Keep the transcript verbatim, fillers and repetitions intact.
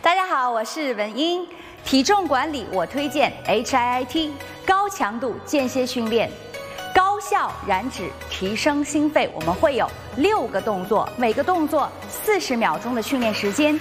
大家好，我是文英。体重管理我推荐 H I I T 高强度间歇训练，高效燃脂，提升心肺。我们会有六个动作，每个动作四十秒钟的训练时间，